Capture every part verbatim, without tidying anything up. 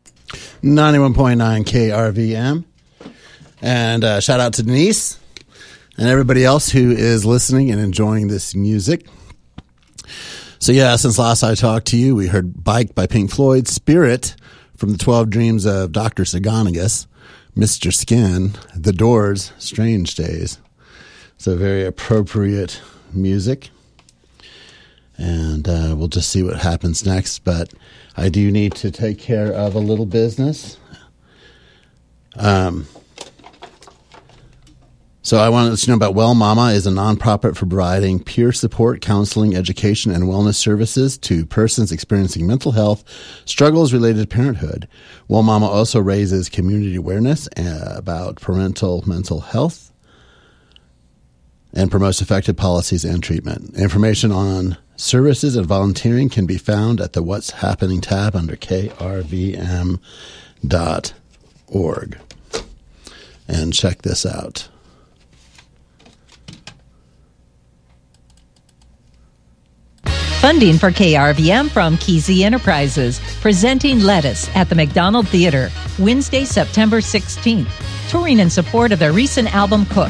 ninety-one point nine K R V M. And uh, shout out to Denise and everybody else who is listening and enjoying this music. So yeah, since last I talked to you, we heard Bike by Pink Floyd, Spirit from the twelve Dreams of Doctor Sagonagus, Mister Skin, The Doors, Strange Days. So very appropriate music. And uh, we'll just see what happens next. But I do need to take care of a little business. Um. So I want to let you know about Well Mama is a nonprofit for providing peer support, counseling, education, and wellness services to persons experiencing mental health struggles related to parenthood. Well Mama also raises community awareness about parental mental health and promotes effective policies and treatment. Information on services and volunteering can be found at the What's Happening tab under K R V M dot org. And check this out. Funding for K R V M from Kesey Enterprises, presenting Lettuce at the McDonald Theater, Wednesday, September sixteenth, touring in support of their recent album, Cook.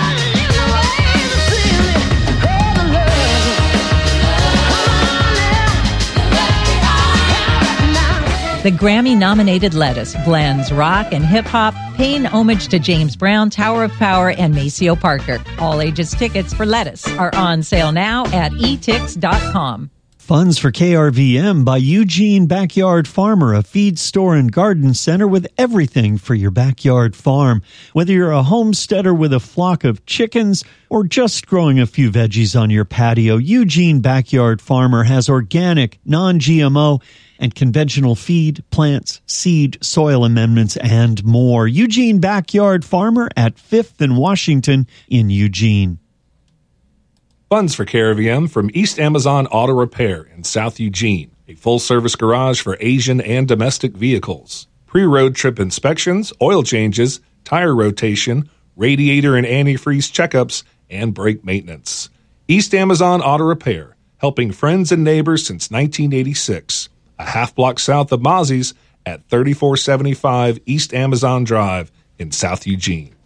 The Grammy-nominated Lettuce blends rock and hip-hop, paying homage to James Brown, Tower of Power, and Maceo Parker. All ages tickets for Lettuce are on sale now at e tix dot com. Funds for K R V M by Eugene Backyard Farmer, a feed store and garden center with everything for your backyard farm. Whether you're a homesteader with a flock of chickens or just growing a few veggies on your patio, Eugene Backyard Farmer has organic, non-G M O, and conventional feed, plants, seed, soil amendments, and more. Eugene Backyard Farmer at fifth and Washington in Eugene. Funds for K R V M from East Amazon Auto Repair in South Eugene, a full-service garage for Asian and domestic vehicles. Pre-road trip inspections, oil changes, tire rotation, radiator and antifreeze checkups, and brake maintenance. East Amazon Auto Repair, helping friends and neighbors since nineteen eighty-six. A half block south of Mozzie's at thirty-four seventy-five East Amazon Drive in South Eugene.